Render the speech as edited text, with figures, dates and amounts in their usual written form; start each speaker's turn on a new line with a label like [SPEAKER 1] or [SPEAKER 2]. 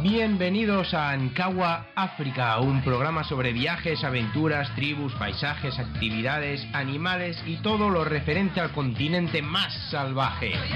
[SPEAKER 1] Bienvenidos a Ankawa, África, un programa sobre viajes, aventuras, tribus, paisajes, actividades, animales y todo lo referente al continente más salvaje.